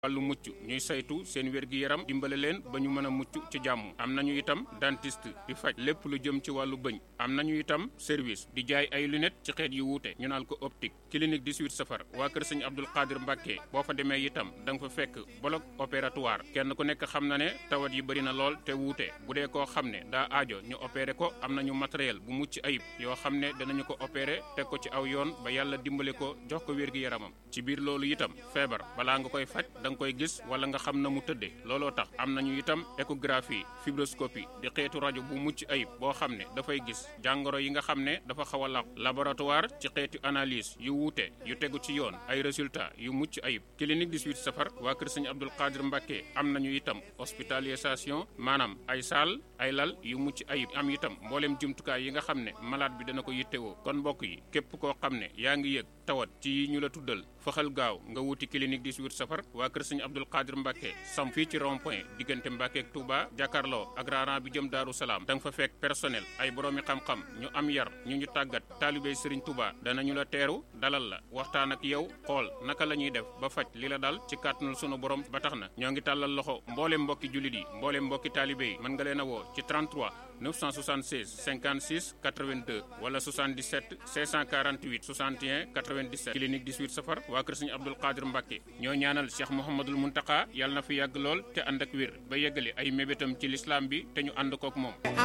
wàllu mucc ñuy saytu seen wér-gi-yaram dimbale leen ba ñu mën a mucc ci jàmm. am nañu itam dentiste di faj lépp lu jëm ci wàllu bëñ. am nañu itam service di jaay ay lunettes ci xeet yu wuute ñu naan ko optique. clinique 18 safar waa kër sëñ Abdul Qadir Mbàkke boo fa demee itam da nga fa fekk bloc opératoire kenn ku nekk xam na ne tawat yi bëri na lool te wuute bu dee koo xam ne daa aajo ñu opéré ko am nañu matériel bu mucc ayib yoo xam ne danañu ko opéré teg ko ci aw yoon ba yàlla dimbale ko jox ko wér-gi-yaramam. ci biir loolu itam feebar balaa nga koy faj da nga koy gis wala nga xam na mu tëddee looloo tax am nañu itam échographie fibroscopie di xeetu rajo bu mucc ayib boo xam ne dafay gis jàngoro yi nga xam ne dafa xaw a laq laboratoire ci xeetu analyse yu wuute yu tegu ci yoon ay résultats yu mucc ayib. clinique 18 safar waa kër sëñ Abdul Qadir Mbàkke am nañu itam hospitalisation maanaam ay salle ay lal yu mucc ayib am itam mboolem jumtukaay yi nga xam ne malade bi dana ko yittewoo. kon mbokk yi képp koo xam ne yaa ngi yëg tawat ci ñu la tuddal faxal gaaw nga wuti clinique 18 safar waa kër sëñ Abdul Qadir Mbàkke sam fii ci rond point diggante Mbàkke ak Touba jàkkaarloo ak raaran bi jëm Daaru Salaam da nga fa fekk personnel ay boroomi xam-xam ñu am yar ñu tàggat taalibey Sëriñ Touba danañu la teeru dalal la waxtaan ak yow xool naka la ñuy def ba faj li la dal ci kàttanul sunu borom ba tax na ñoo ngi tàllal loxo mbooleem mbokki jullit yi mbooleem mbokki taalibe yi mën nga leen a woo ci 33 976 56 82 wala 77 648 61 97 clinique 18 safar waa kër sëñ Abdul Qadir Mbàkke ñoo ñaanal Cheikh Mouhamadul Muntaka yàlla na fi yàgg lool te ànd ak wér ba yeggali ay mébétam ci lislaam bi te ñu ànd kook moom.